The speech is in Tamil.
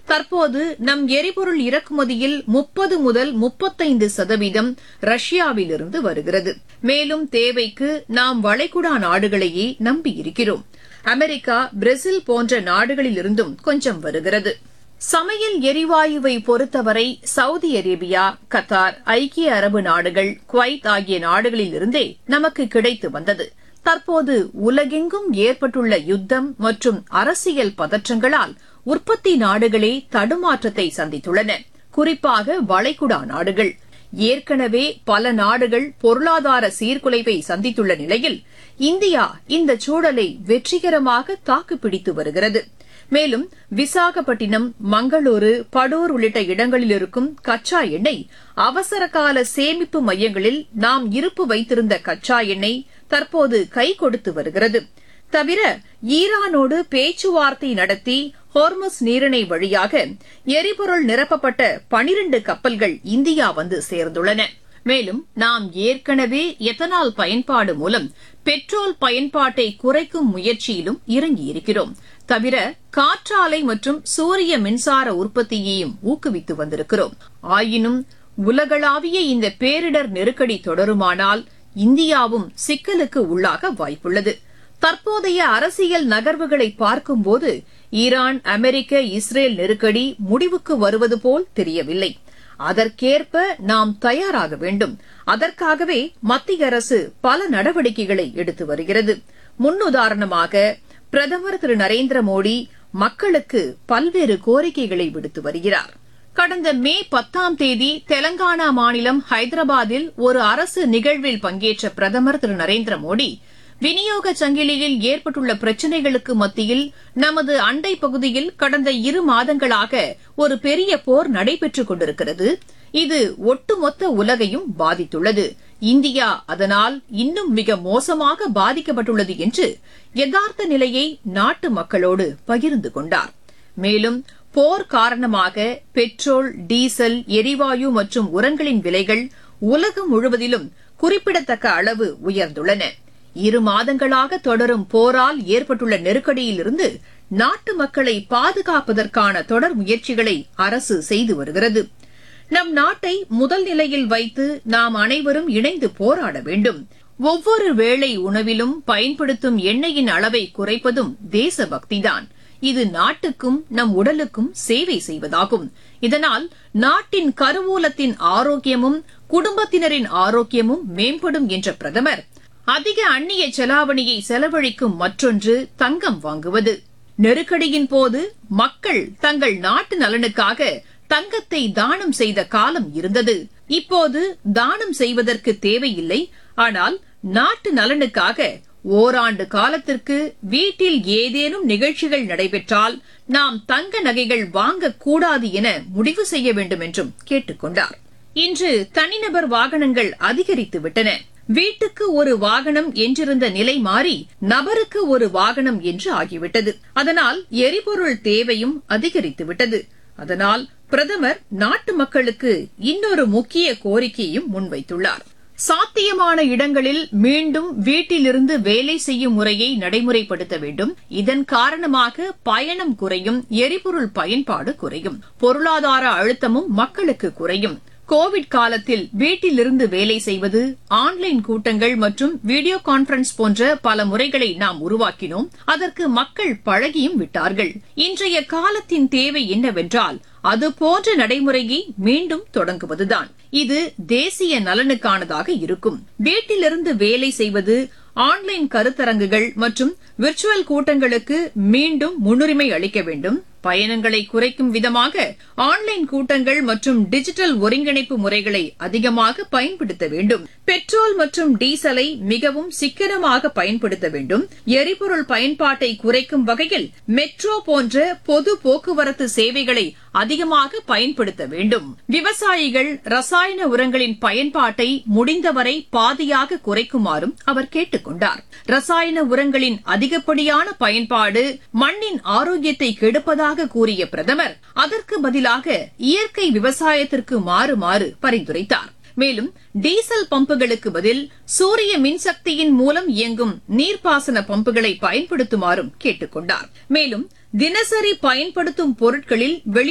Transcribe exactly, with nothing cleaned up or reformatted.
தற்போது நம் எரிபொருள் இறக்குமதியில் முப்பது முதல் முப்பத்தைந்து சதவீதம் ரஷ்யாவிலிருந்து வருகிறது. மேலும் தேவைக்கு நாம் வளைகுடா நாடுகளையே நம்பியிருக்கிறோம். அமெரிக்கா, பிரேசில் போன்ற நாடுகளிலிருந்தும் கொஞ்சம் வருகிறது. சமையல் எரிவாயுவை பொறுத்தவரை சவுதி அரேபியா, கத்தார், ஐக்கிய அரபு நாடுகள், குவைத் ஆகிய நாடுகளிலிருந்தே நமக்கு கிடைத்து வந்தது. தற்போது உலகெங்கும் ஏற்பட்டுள்ள யுத்தம் மற்றும் அரசியல் பதற்றங்களால் உற்பத்தி நாடுகளே தடுமாற்றத்தை சந்தித்துள்ளன. குறிப்பாக வளைகுடா நாடுகள். ஏற்கனவே பல நாடுகள் பொருளாதார சீர்குலைவை சந்தித்துள்ள நிலையில் இந்தியா இந்த சூழலை வெற்றிகரமாக தாக்குப்பிடித்து வருகிறது. மேலும் விசாகப்பட்டினம், மங்களூரு, படூர் உள்ளிட்ட இடங்களில் இருக்கும் கச்சா எண்ணெய் அவசரகால சேமிப்பு மையங்களில் நாம் இருப்பு வைத்திருந்த கச்சா எண்ணெய் தற்போது கை கொடுத்து வருகிறது. தவிர ஈரானோடு பேச்சுவார்த்தை நடத்தி ஹோர்முஸ் நீரிணை வழியாக எரிபொருள் நிரப்பப்பட்ட பனிரண்டு கப்பல்கள் இந்தியா வந்து சேர்ந்துள்ளன. மேலும் நாம் ஏற்கனவே எத்தனால் பயன்பாடு மூலம் பெட்ரோல் பயன்பாட்டை குறைக்கும் முயற்சியிலும் இறங்கியிருக்கிறோம். தவிர காற்றாலை மற்றும் சூரிய மின்சார உற்பத்தியையும் ஊக்குவித்து வந்திருக்கிறோம். ஆயினும் உலகளாவிய இந்த பேரிடர் நெருக்கடி தொடருமானால் இந்தியாவும் சிக்கலுக்கு உள்ளாக வாய்ப்புள்ளது. தற்போதைய அரசியல் நகர்வுகளை பார்க்கும்போது ஈரான், அமெரிக்க, இஸ்ரேல் நெருக்கடி முடிவுக்கு வருவது போல் தெரியவில்லை. அதற்கேற்ப நாம் தயாராக வேண்டும். அதற்காகவே மத்திய அரசு பல நடவடிக்கைகளை எடுத்து வருகிறது. முன்னுதாரணமாக பிரதமர் திரு நரேந்திர மோடி மக்களுக்கு பல்வேறு கோரிக்கைகளை விடுத்து வருகிறார். கடந்த மே பத்தாம் தேதி தெலங்கானா மாநிலம் ஹைதராபாத்தில் ஒரு அரசு நிகழ்வில் பங்கேற்ற பிரதமர் திரு நரேந்திர மோடி விநியோக சங்கிலியில் ஏற்பட்டுள்ள பிரச்சினைகளுக்கு மத்தியில் நமது அண்டை பகுதியில் கடந்த இரு மாதங்களாக ஒரு பெரிய போர் நடைபெற்றுக் கொண்டிருக்கிறது. இது ஒட்டுமொத்த உலகையும் பாதித்துள்ளது. இந்தியா அதனால் இன்னும் மிக மோசமாக பாதிக்கப்பட்டுள்ளது என்று யதார்த்த நிலையை நாட்டு மக்களோடு பகிர்ந்து கொண்டார். மேலும் போர் காரணமாக பெட்ரோல், டீசல், எரிவாயு மற்றும் உரங்களின் விலைகள் உலகம் முழுவதிலும் குறிப்பிடத்தக்க அளவு உயர்ந்துள்ளன. இரு மாதங்களாக தொடரும் போரால் ஏற்பட்டுள்ள நெருக்கடியிலிருந்து நாட்டு மக்களை பாதுகாப்பதற்கான தொடர் முயற்சிகளை அரசு செய்து வருகிறது. நம் நாட்டை முதல் நிலையில் வைத்து நாம் அனைவரும் இணைந்து போராட வேண்டும். ஒவ்வொரு வேளை உணவிலும் பயன்படுத்தும் எண்ணெயின் அளவை குறைப்பதும் தேசபக்திதான். இது நாட்டுக்கும் நம் உடலுக்கும் சேவை செய்வதாகும். இதனால் நாட்டின் கருவூலத்தின் ஆரோக்கியமும் குடும்பத்தினரின் ஆரோக்கியமும் மேம்படும் என்ற பிரதமர், அதிக அந்நிய செலாவணியை செலவழிக்கும் மற்றொன்று தங்கம் வாங்குவது. நெருக்கடியின் போது மக்கள் தங்கள் நாட்டு நலனுக்காக தங்கத்தை தானம் செய்த காலம் இருந்தது. இப்போது தானம் செய்வதற்கு தேவையில்லை. ஆனால் நாட்டு நலனுக்காக ஓராண்டு காலத்திற்கு வீட்டில் ஏதேனும் நிகழ்ச்சிகள் நடைபெற்றால் நாம் தங்க நகைகள் வாங்கக்கூடாது என முடிவு செய்ய வேண்டும் என்றும் கேட்டுக் கொண்டார். இன்று தனிநபர் வாகனங்கள் அதிகரித்துவிட்டன. வீட்டுக்கு ஒரு வாகனம் என்றிருந்த நிலை மாறி நபருக்கு ஒரு வாகனம் என்று ஆகிவிட்டது. அதனால் எரிபொருள் தேவையும் அதிகரித்துவிட்டது. அதனால் பிரதமர் நாட்டு மக்களுக்கு இன்னொரு முக்கிய கோரிக்கையும் முன்வைத்துள்ளார். சாத்தியமான இடங்களில் மீண்டும் வீட்டிலிருந்து வேலை செய்யும் முறையை நடைமுறைப்படுத்த வேண்டும். இதன் காரணமாக பயணம் குறையும், எரிபொருள் பயன்பாடு குறையும், பொருளாதார அழுத்தமும் மக்களுக்கு குறையும். கோவிட் காலத்தில் வீட்டிலிருந்து வேலை செய்வது, ஆன்லைன் கூட்டங்கள் மற்றும் வீடியோ கான்பரன்ஸ் போன்ற பல முறைகளை நாம் உருவாக்கினோம். அதற்கு மக்கள் பழகியும் விட்டார்கள். இன்றைய காலத்தின் தேவை என்னவென்றால் அதுபோன்ற நடைமுறையை மீண்டும் தொடங்குவதுதான். இது தேசிய நலனுக்கானதாக இருக்கும். வீட்டிலிருந்து வேலை செய்வது, ஆன்லைன் கருத்தரங்குகள் மற்றும் விர்ச்சுவல் கூட்டங்களுக்கு மீண்டும் முன்னுரிமை அளிக்க வேண்டும். பயணங்களை குறைக்கும் விதமாக ஆன்லைன் கூட்டங்கள் மற்றும் டிஜிட்டல் ஒருங்கிணைப்பு முறைகளை அதிகமாக பயன்படுத்த வேண்டும். பெட்ரோல் மற்றும் டீசலை மிகவும் சிக்கனமாக பயன்படுத்த வேண்டும். எரிபொருள் பயன்பாட்டை குறைக்கும் வகையில் மெட்ரோ போன்ற பொது போக்குவரத்து சேவைகளை அதிகமாக பயன்படுத்த வேண்டும். விவசாயிகள் ரசாயன உரங்களின் பயன்பாட்டை முடிந்தவரை பாதியாக குறைக்குமாறும் அவர் கேட்டுக் கொண்டார். ரசாயன உரங்களின் அதிகப்படியான பயன்பாடு மண்ணின் ஆரோக்கியத்தை கெடுப்பதாக கூறிய பிரதமர் அதற்கு பதிலாக இயற்கை விவசாயத்திற்கு மாறுமாறு பரிந்துரைத்தார். மேலும் டீசல் பம்புகளுக்கு பதில் சூரிய மின்சக்தியின் மூலம் இயங்கும் நீர்ப்பாசன பம்புகளை பயன்படுத்துமாறும் கேட்டுக் கொண்டார். மேலும் தினசரி பயன்படுத்தும் பொருட்களில் வெளி